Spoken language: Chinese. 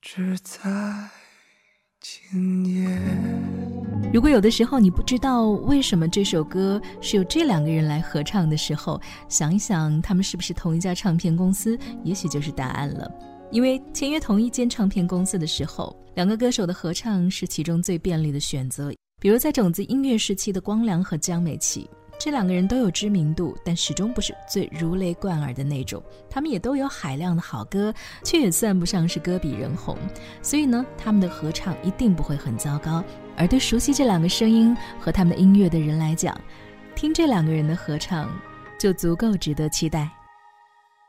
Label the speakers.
Speaker 1: 只在今夜。
Speaker 2: 如果有的时候你不知道为什么这首歌是由这两个人来合唱的时候，想一想他们是不是同一家唱片公司，也许就是答案了。因为签约同一间唱片公司的时候，两个歌手的合唱是其中最便利的选择。比如在种子音乐时期的光良和江美琪，这两个人都有知名度，但始终不是最如雷贯耳的那种。他们也都有海量的好歌，却也算不上是歌比人红。所以呢，他们的合唱一定不会很糟糕。而对熟悉这两个声音和他们的音乐的人来讲，听这两个人的合唱就足够值得期待。